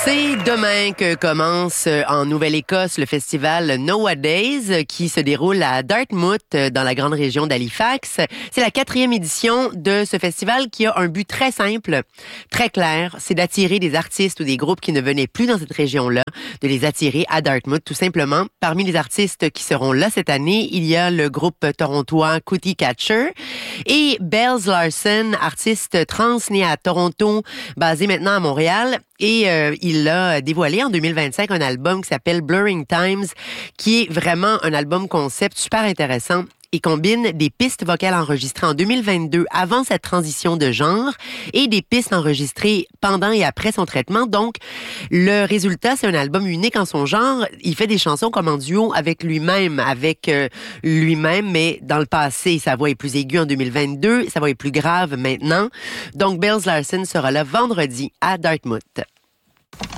C'est demain que commence en Nouvelle-Écosse le festival Nowadays qui se déroule à Dartmouth dans la grande région d'Halifax. C'est la 4e édition de ce festival qui a un but très simple, très clair, c'est d'attirer des artistes ou des groupes qui ne venaient plus dans cette région-là, de les attirer à Dartmouth tout simplement. Parmi les artistes qui seront là cette année, il y a le groupe torontois Cootie Catcher et Bells Larsen, artiste trans né à Toronto, basé maintenant à Montréal. Et il a dévoilé en 2025 un album qui s'appelle Blurring Times, qui est vraiment un album concept super intéressant. Il combine des pistes vocales enregistrées en 2022 avant cette transition de genre et des pistes enregistrées pendant et après son traitement. Donc, le résultat, c'est un album unique en son genre. Il fait des chansons comme en duo avec lui-même, mais dans le passé, sa voix est plus aiguë en 2022, sa voix est plus grave maintenant. Donc, Bells Larsen sera là vendredi à Dartmouth.